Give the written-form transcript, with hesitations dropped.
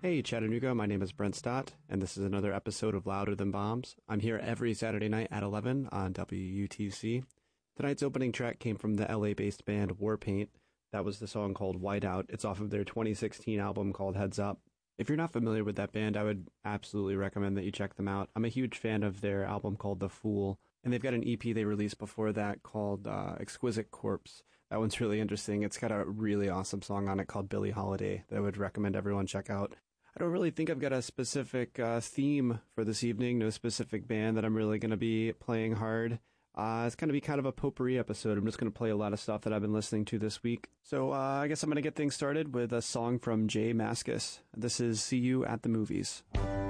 Hey Chattanooga, my name is Brent Stott, and this is another episode of Louder Than Bombs. I'm here every Saturday night at 11 on WUTC. Tonight's opening track came from the LA-based band Warpaint. That was the song called Whiteout. It's off of their 2016 album called Heads Up. If you're not familiar with that band, I would absolutely recommend that you check them out. I'm a huge fan of their album called The Fool, and they've got an EP they released before that called Exquisite Corpse. That one's really interesting. It's got a really awesome song on it called Billie Holiday that I would recommend everyone check out. I don't really think I've got a specific theme for this evening, no specific band that I'm really going to be playing hard. It's going to be kind of a potpourri episode. I'm just going to play a lot of stuff that I've been listening to this week. So I guess I'm going to get things started with a song from J Mascis. This is See You at the Movies.